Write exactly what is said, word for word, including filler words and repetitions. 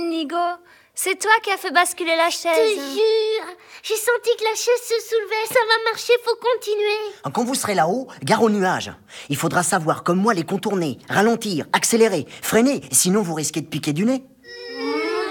Inigo. C'est toi qui as fait basculer la chaise. Je te jure, j'ai senti que la chaise se soulevait. Ça va marcher, faut continuer. Quand vous serez là-haut, gare aux nuages. Il faudra savoir, comme moi, les contourner, ralentir, accélérer, freiner, sinon vous risquez de piquer du nez.